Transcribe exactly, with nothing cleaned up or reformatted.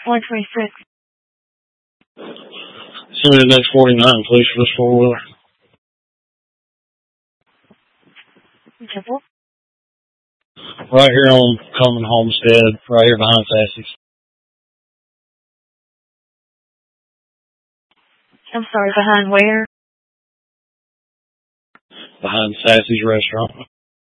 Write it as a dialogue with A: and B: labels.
A: one twenty-six.
B: Send me the next forty-nine, please, for this four-wheeler.
A: Temple?
B: Right here on Coleman Homestead, right here behind Sassy's.
A: I'm sorry, behind where?
B: Behind Sassy's restaurant.